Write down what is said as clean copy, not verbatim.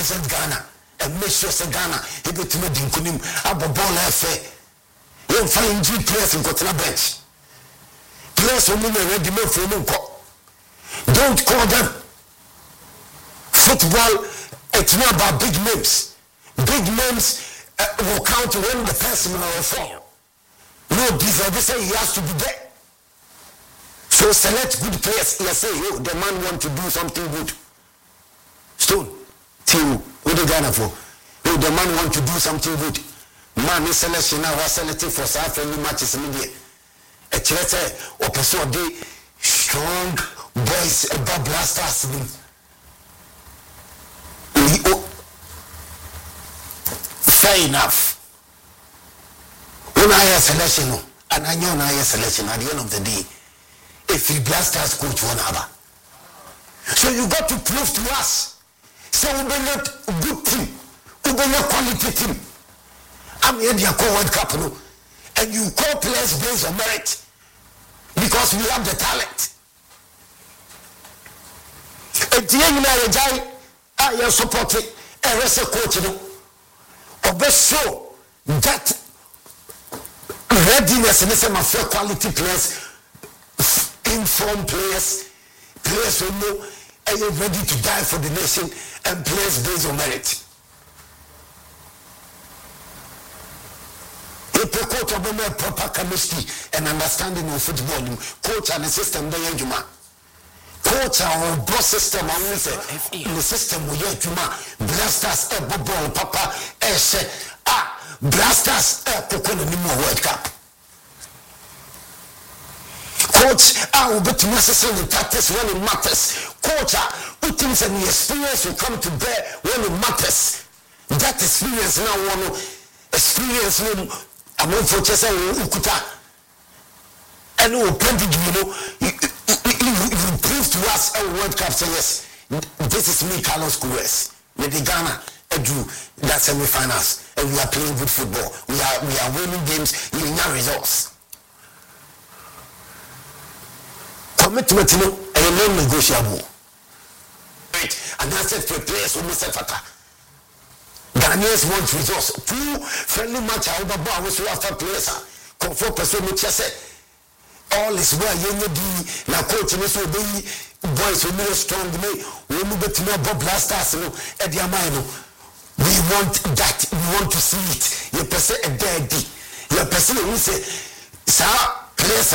represent Ghana and make sure say Ghana he be to me dinkunim abo ball afa you find G players in Kotana bench players who are ready me for no don't call them football. It's not about big names will count when the person will fall. No, they say he has to be there. So select good players. You say, oh, the man want to do something good. Stone, Team, what the Ghana for? Oh, the man want to do something good. Man is selection now was selected for South friendly matches in India. A church or person they strong boys about blasters. Fair enough. When I have selection, and I know I have selection at the end of the day, if he blasters coach one other. So you got to prove to us. Say we be not good team, we be not quality team. I'm here to call World Cup, no? And you call players based on merit because we have the talent. At the end of the day, I am supporting a wrestling coach, no? Show that readiness in some of quality players, informed players who know and are ready to die for the nation, and players based on merit. If a coach of a proper chemistry and understanding of football, coach and the system they are coach our boss system and we say in the system we get Juma blasters ball papa blasters World Cup coach will be to necessarily practice when it matters coach who thinks and the experience will come to bear when it matters that experience now one experience I'm not for just ukuta and who plenty you know you prove to us a World Cup say yes this is me Carlos Queiroz with the Ghana drew that semi-finals and we are playing good football we are winning games in our results commitment no and non-negotiable right and that's it for players who must have Ghanaians want results 2 friendly match out the ball was after players comfort person which say all is well you know na coach me so be boys who more strong me we move to more blasters no e dia mind we want that we want to see it you person a daddy you person who say sir players